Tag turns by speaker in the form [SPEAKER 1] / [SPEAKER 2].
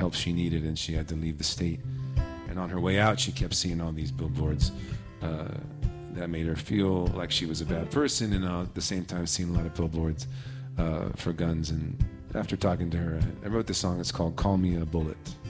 [SPEAKER 1] help she needed, and she had to leave the state. And on her way out, she kept seeing all these billboards that made her feel like she was a bad person, and at the same time seeing a lot of billboards for guns. And after talking to her, I wrote this song. It's called Call Me a Bullet.